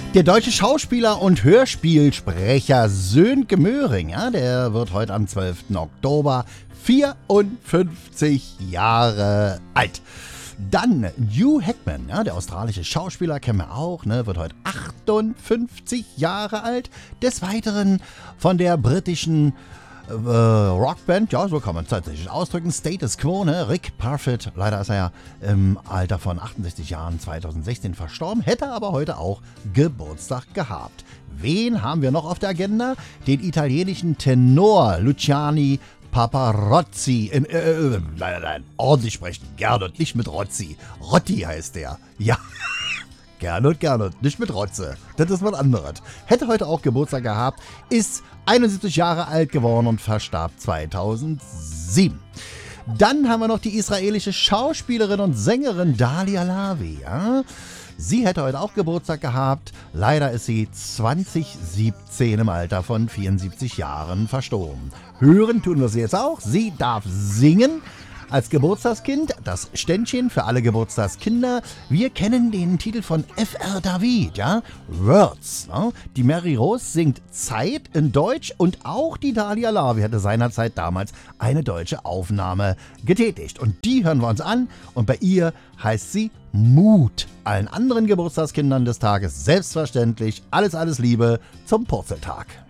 Der deutsche Schauspieler und Hörspielsprecher Sönke Möhring, ja, der wird heute am 12. Oktober 54 Jahre alt. Dann Hugh Jackman, ja, der australische Schauspieler, kennen wir auch, ne, wird heute 58 Jahre alt. Des Weiteren von der britischen Rockband, ja, so kann man es tatsächlich ausdrücken, Status Quo, ne? Rick Parfitt, leider ist er ja im Alter von 68 Jahren 2016 verstorben, hätte aber heute auch Geburtstag gehabt. Wen haben wir noch auf der Agenda? Den italienischen Tenor Luciani Paparozzi, nein, ordentlich sprechen, Gernot, nicht mit Rozzi, Rotti heißt der, ja. Gernot, nicht mit Rotze. Das ist was anderes. Hätte heute auch Geburtstag gehabt, ist 71 Jahre alt geworden und verstarb 2007. Dann haben wir noch die israelische Schauspielerin und Sängerin Dalia Lavi. Ja? Sie hätte heute auch Geburtstag gehabt. Leider ist sie 2017 im Alter von 74 Jahren verstorben. Hören tun wir sie jetzt auch. Sie darf singen. Als Geburtstagskind, das Ständchen für alle Geburtstagskinder. Wir kennen den Titel von F.R. David, ja, Words. Ja? Die Mary Rose singt Zeit in Deutsch und auch die Dalia Lavi hatte seinerzeit damals eine deutsche Aufnahme getätigt. Und die hören wir uns an und bei ihr heißt sie Mut. Allen anderen Geburtstagskindern des Tages selbstverständlich alles Liebe zum Purzeltag.